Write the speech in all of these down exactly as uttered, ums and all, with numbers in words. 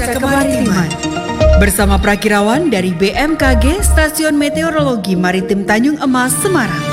Cuaca Kemaritiman bersama Prakirawan dari B M K G Stasiun Meteorologi Maritim Tanjung Emas, Semarang.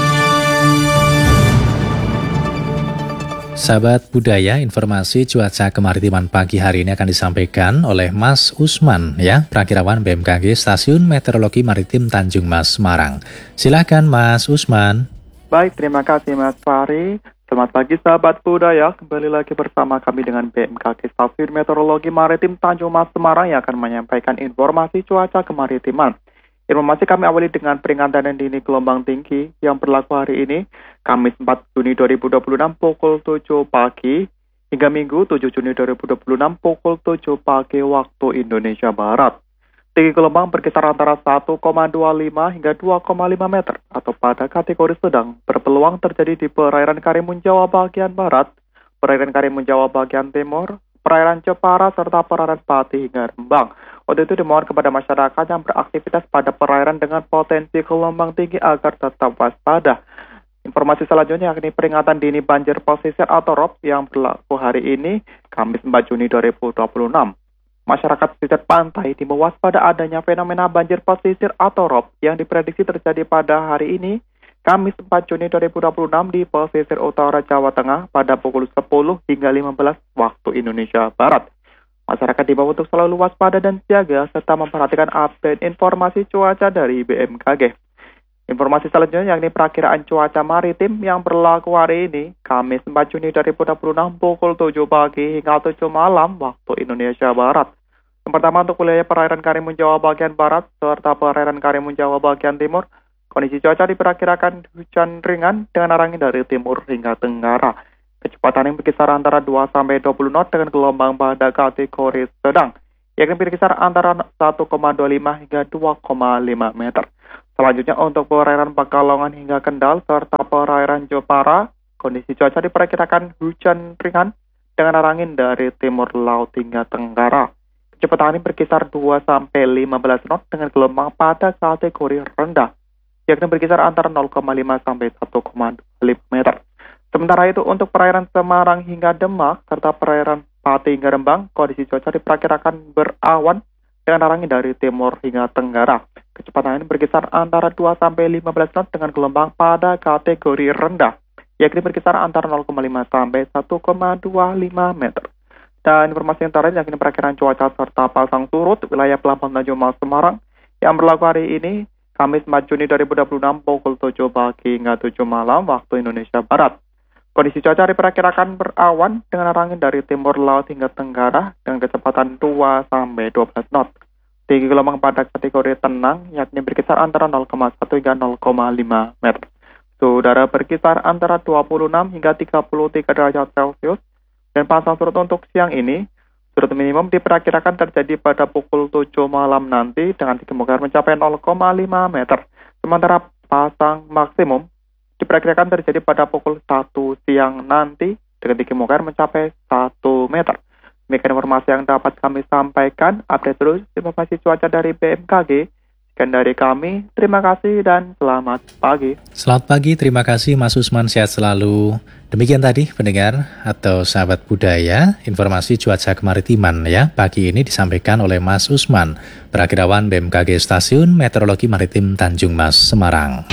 Sahabat budaya, informasi cuaca kemaritiman pagi hari ini akan disampaikan oleh Mas Usman, ya, Prakirawan B M K G Stasiun Meteorologi Maritim Tanjung Mas, Semarang. Silakan Mas Usman. Baik, terima kasih Mas Fahri. Selamat pagi sahabat budaya, kembali lagi bersama kami dengan B M K G Stasiun Meteorologi Maritim Tanjung Mas, Semarang yang akan menyampaikan informasi cuaca kemaritiman. Informasi kami awali dengan peringatan dini gelombang tinggi yang berlaku hari ini, Kamis empat Juni dua ribu dua puluh enam pukul tujuh pagi, hingga Minggu tujuh Juni dua ribu dua puluh enam pukul tujuh pagi waktu Indonesia Barat. Tinggi gelombang berkisar antara satu koma dua lima hingga dua koma lima meter atau pada kategori sedang, berpeluang terjadi di perairan Karimun Jawa bagian barat, perairan Karimun Jawa bagian timur, perairan Jepara, serta perairan Pati hingga Rembang. Untuk itu dimohon kepada masyarakat yang beraktivitas pada perairan dengan potensi gelombang tinggi agar tetap waspada. Informasi selanjutnya yakni peringatan dini banjir pesisir atau R O B yang berlaku hari ini, Kamis empat Juni dua ribu dua puluh enam. Masyarakat pesisir pantai diimbau waspada adanya fenomena banjir pesisir atau R O B yang diprediksi terjadi pada hari ini, Kamis empat Juni dua ribu dua puluh enam di pesisir utara Jawa Tengah pada pukul sepuluh hingga lima belas waktu Indonesia Barat. Masyarakat diimbau untuk selalu waspada dan siaga serta memperhatikan update informasi cuaca dari B M K G. Informasi selanjutnya yakni perakiraan cuaca maritim yang berlaku hari ini, Kamis empat Juni dua ribu dua puluh enam pukul tujuh pagi hingga tujuh malam waktu Indonesia Barat. Yang pertama untuk wilayah perairan Karimun Jawa bagian barat serta perairan Karimun Jawa bagian timur, kondisi cuaca diperkirakan hujan ringan dengan arah angin dari timur hingga tenggara. Kecepatan yang berkisar antara dua sampai dua puluh knot dengan gelombang pada kategori sedang, yakni berkisar antara satu koma dua lima hingga dua koma lima meter. Selanjutnya untuk perairan Pekalongan hingga Kendal serta perairan Jepara, kondisi cuaca diperkirakan hujan ringan dengan arah angin dari timur laut hingga tenggara. Kecepatan angin berkisar dua sampai lima belas knot dengan gelombang pada kategori rendah, yakni berkisar antara nol koma lima sampai satu koma dua lima meter. Sementara itu untuk perairan Semarang hingga Demak serta perairan Pati hingga Rembang, kondisi cuaca diperkirakan berawan dengan arah angin dari timur hingga tenggara. Kecepatan angin berkisar antara dua sampai lima belas knot dengan gelombang pada kategori rendah, yakni berkisar antara nol koma lima sampai satu koma dua lima meter. Dan informasi yang terakhir yakni perakiraan cuaca serta pasang surut wilayah Pelabuhan Tanjung Mas, Semarang yang berlaku hari ini, Kamis empat Juni dua ribu dua puluh enam pukul tujuh pagi hingga tujuh malam waktu Indonesia Barat. Kondisi cuaca diperkirakan berawan dengan arah angin dari timur laut hingga tenggara dengan kecepatan dua sampai dua belas knot. Tinggi gelombang pada kategori tenang yakni berkisar antara nol koma satu hingga nol koma lima meter. Suhu udara berkisar antara dua puluh enam hingga tiga puluh tiga derajat Celcius. Dan pasang surut untuk siang ini, surut minimum diperkirakan terjadi pada pukul tujuh malam nanti dengan tinggi muka air mencapai nol koma lima meter. Sementara pasang maksimum diperkirakan terjadi pada pukul satu siang nanti dengan tinggi muka air mencapai satu meter. Demikian informasi yang dapat kami sampaikan. Update terus informasi cuaca dari B M K G. Sekian dari kami, terima kasih dan selamat pagi. Selamat pagi, terima kasih Mas Usman, sehat selalu. Demikian tadi pendengar atau sahabat budaya, informasi cuaca kemaritiman ya. Pagi ini disampaikan oleh Mas Usman, Prakirawan B M K G Stasiun Meteorologi Maritim Tanjung Mas, Semarang.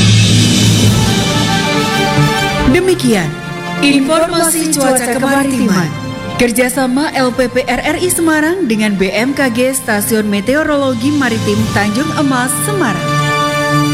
Demikian informasi cuaca kemaritiman kerjasama L P P R R I Semarang dengan B M K G Stasiun Meteorologi Maritim Tanjung Emas, Semarang.